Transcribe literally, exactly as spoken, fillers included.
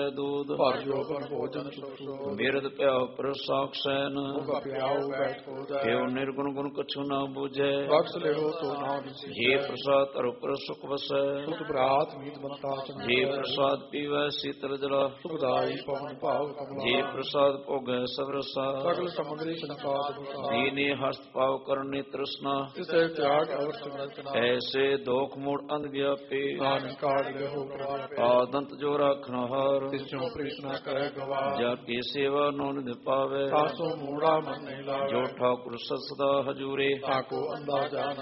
दूध पर जोबन भोजन सुसु बिरद प्याव प्रसाक सैन मुख प्याऊ बैठ को हे निर्गुण गुण कछु न बूझे बख्श ले हो तो नाम हे प्रसाद अरुपर सुख वसै सुख प्रात मीत बनता हे प्रसाद पीवै शीतल जला सुखदाई पवन भाव कमला हे प्रसाद भोगै सब रसा सगल सामग्री संपाद दीने हस्त पाव करने तृष्णा तिसे त्याग अवश्य रचना ऐसे दोख मूड अंध व्यापी नानक काढ़ ले हो प्राप्त आदंत जो राखन हार तिस्यों कृष्णा करे गवाह जाके सेवा नो निधि पावे सासो मूड़ा मन नहीं लावे जो ठाकुर सदा हजूरे ताको अंदाजा